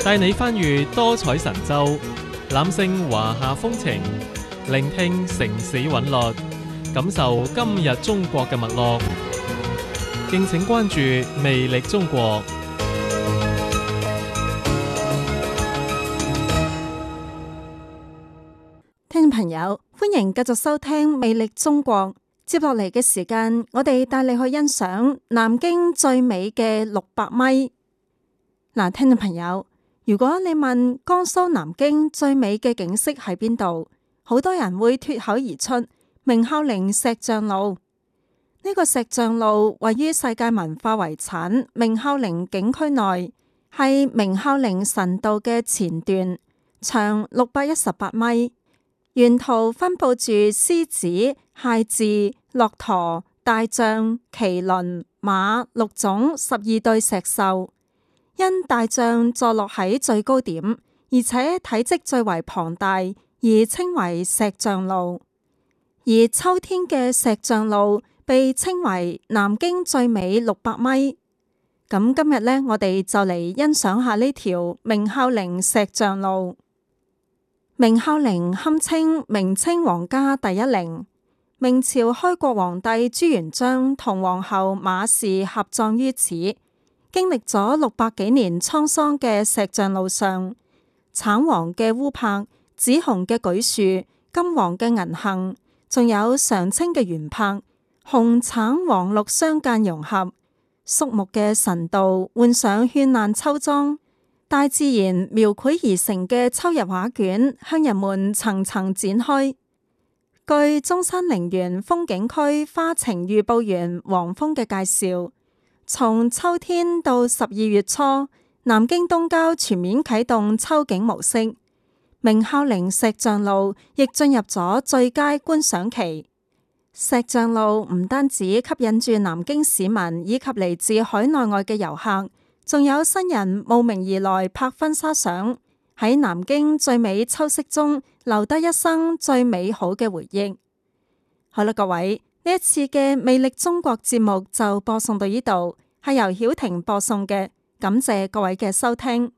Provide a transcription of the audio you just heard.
帶你翻閱多彩神州，覽勝華夏風情，聆聽城市韻律，感受今日中國嘅脈絡。敬請關注魅力中國。 聽眾朋友，歡迎繼續收聽魅力中國。接落嚟嘅時間，我哋帶你去欣賞南京最美嘅600米。嗱，聽眾朋友，如果你問江蘇南京最美嘅景色喺邊度，好多人會脫口而出明孝陵石像路。呢個石像路位於世界文化遺產明孝陵景區內，係明孝陵神道嘅前段，長618米。沿途分佈住獅子、蟹字、駱駝、大象、麒麟、馬6種12對石獸。因大象坐落喺最高點，而且體積最為龐大，而稱為石像路。而秋天嘅石像路被稱為南京最美600米。咁今日呢，我哋就嚟欣賞下呢條明孝陵石像路。明孝陵堪稱明清皇家第一陵，明朝開國皇帝朱元璋同皇后馬氏合葬於此。經歷咗600幾年滄桑嘅石像路上，橙黃嘅烏柏、紫紅嘅櫸樹、金黃嘅銀杏，仲有常青嘅圓柏，紅橙黃綠相間融合，肅穆嘅神道換上絢爛秋裝。大自然描繪而成嘅秋日畫卷向人們層層展開。據中山陵園風景區花情預報員黃峰嘅介紹，從秋天到12月初，南京東郊全面啟動秋景模式，明孝陵石像路亦進入咗最佳觀賞期。石像路唔單止吸引住南京市民以及嚟自海內外嘅遊客，仲有新人慕名而來拍婚紗相，喺南京最美秋色中留得一生最美好嘅回憶。好啦，各位，呢一次嘅魅力中國節目就播送到呢度，係由曉婷播送嘅，感謝各位嘅收聽。